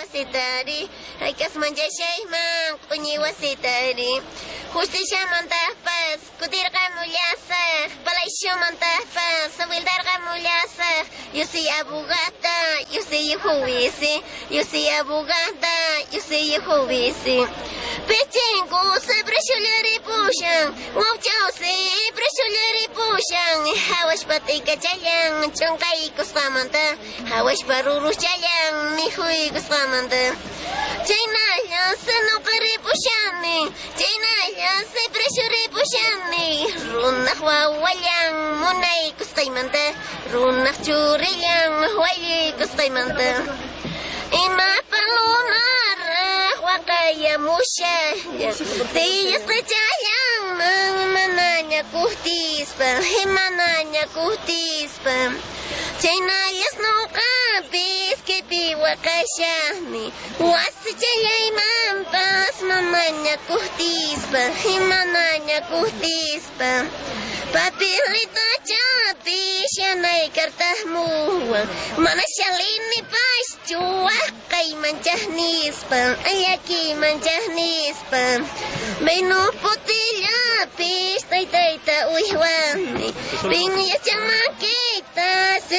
wasitari haykas manchashayman q'uñi wasitari Justicia-mantapas kutirqamullasaq palayshumantapas awildarqamullasaq yo soy abogada yo soy juwici yo soy abogada yo soy juwici Pechengu siempre pushan wawchawsi pushan hawashpata ikachayan chunkay kusqamanta hawashpa ruruchayan mijuy kusqamanta chaynalla sinuqa ripushani chaynalla siempre ripushani runaq wawallan munay kusqaymanta runaq churillan walli kusqaymanta ima palunaraq waqayamushalla tiyasqachayan manaña kuhtispa himanaña kuhtispa chaynallas nuqapis kipi waqashani wasichayaymanpas mamaña kuhtispa himanaña kuhtispa papelitachapi shanay kartahmuwan mana shalini paschu waqay manchahnispa ayaki manchahnispa maynu putillapis taytayta uywani piñachamakita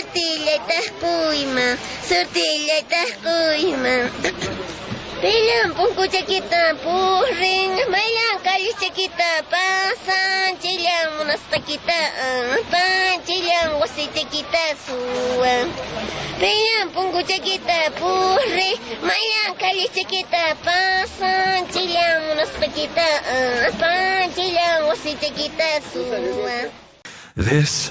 surtillaytaq quyma Pilan punkuchakita purin maylan kallichakita pasan chillan munasqakita chillan wasichakita suwan Pilan punkuchakita purin maylan kallichakita pasan chillan munasqakita chillan wasichakita suwan This